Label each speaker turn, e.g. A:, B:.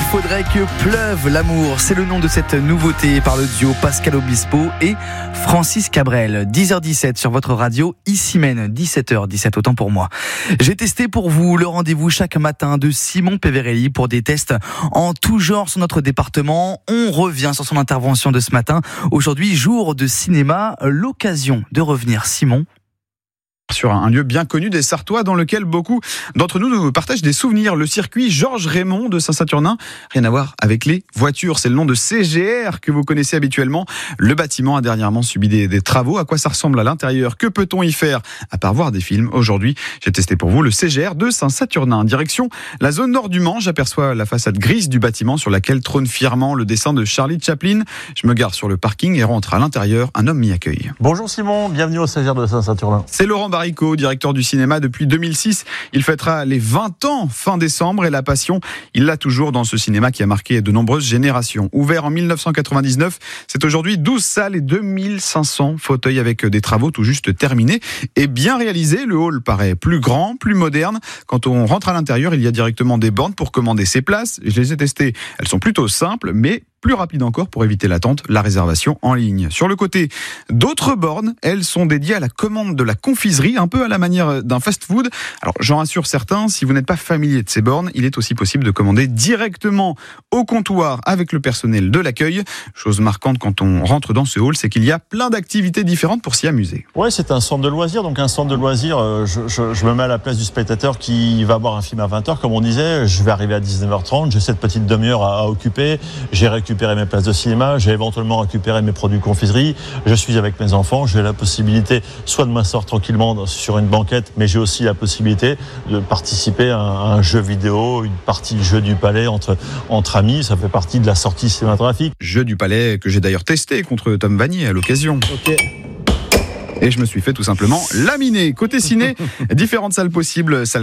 A: faudrait que pleuve l'amour. C'est le nom de cette nouveauté par le duo Pascal Obispo et Francis Cabrel. 10h17 sur votre radio, ici mène 17h17, autant pour moi. J'ai testé pour vous le rendez-vous chaque matin de Simon Peverelli pour des tests en tout genre sur notre département. On revient sur son intervention de ce matin. Aujourd'hui, jour de cinéma, l'occasion de revenir, Simon,
B: sur un lieu bien connu des Sarthois dans lequel beaucoup d'entre nous partagent des souvenirs. Le circuit Georges Raymond de Saint-Saturnin. Rien à voir avec les voitures. C'est le nom de CGR que vous connaissez habituellement. Le bâtiment a dernièrement subi des travaux. À quoi ça ressemble à l'intérieur? Que peut-on y faire à part voir des films? Aujourd'hui, j'ai testé pour vous le CGR de Saint-Saturnin. Direction la zone nord du Mans. J'aperçois la façade grise du bâtiment sur laquelle trône fièrement le dessin de Charlie Chaplin. Je me gare sur le parking et rentre à l'intérieur. Un homme m'y accueille.
C: Bonjour Simon, bienvenue au CGR de Saint-Saturnin.
B: C'est Laurent Baricot, directeur du cinéma depuis 2006. Il fêtera les 20 ans fin décembre et la passion, il l'a toujours dans ce cinéma qui a marqué de nombreuses générations. Ouvert en 1999, c'est aujourd'hui 12 salles et 2500 fauteuils avec des travaux tout juste terminés et bien réalisés. Le hall paraît plus grand, plus moderne. Quand on rentre à l'intérieur, il y a directement des bornes pour commander ses places. Je les ai testées. Elles sont plutôt simples, mais plus rapide encore pour éviter l'attente, la réservation en ligne. Sur le côté, d'autres bornes, elles sont dédiées à la commande de la confiserie, un peu à la manière d'un fast-food. Alors, j'en rassure certains, si vous n'êtes pas familier de ces bornes, il est aussi possible de commander directement au comptoir avec le personnel de l'accueil. Chose marquante quand on rentre dans ce hall, c'est qu'il y a plein d'activités différentes pour s'y amuser.
C: Ouais, c'est un centre de loisirs. Donc un centre de loisirs, je me mets à la place du spectateur qui va voir un film à 20h. Comme on disait, je vais arriver à 19h30, j'ai cette petite demi-heure à occuper. J'ai récupéré mes places de cinéma, j'ai éventuellement récupéré mes produits confiserie, je suis avec mes enfants, j'ai la possibilité soit de m'asseoir tranquillement sur une banquette, mais j'ai aussi la possibilité de participer à un jeu vidéo, une partie jeu du palais entre amis, ça fait partie de la sortie cinématographique.
B: Jeu du palais que j'ai d'ailleurs testé contre Tom Vanier à l'occasion.
C: Ok.
B: Et je me suis fait tout simplement laminer. Côté ciné, différentes salles possibles,